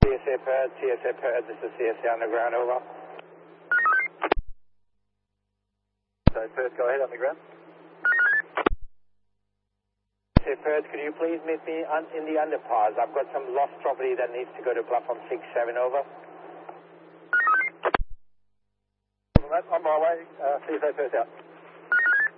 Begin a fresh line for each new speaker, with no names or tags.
CSA Perth, this is CSA Underground, over. So Perth, go ahead, Underground. CSA Perth, could you please meet me in the underpass? I've got some lost property that needs to go to platform 6-7, over.
On my way, CSA Perth out.